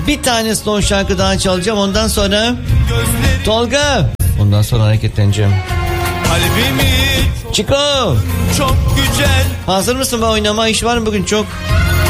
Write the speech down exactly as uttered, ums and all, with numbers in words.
Bir tane slow şarkı daha çalacağım. Ondan sonra Tolga. Ondan sonra hareketleneceğim. Kalbimi Çiko. Çok güzel. Hazır mısın be oynama? İş var mı bugün çok?